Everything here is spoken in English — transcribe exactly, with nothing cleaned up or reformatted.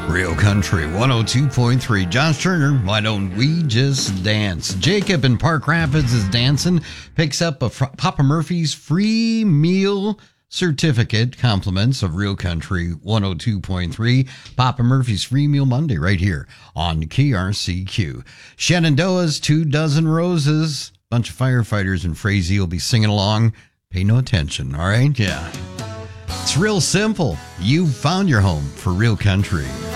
Real Country one oh two point three. Josh Turner, why don't we just dance? Jacob in Park Rapids is dancing, picks up a Papa Murphy's free meal certificate. Compliments of Real Country one oh two point three. Papa Murphy's Free Meal Monday right here on K R C Q. Shenandoah's Two Dozen Roses. Bunch of firefighters in Frazee will be singing along. Pay no attention, all right? Yeah. It's real simple. You've found your home for Real Country.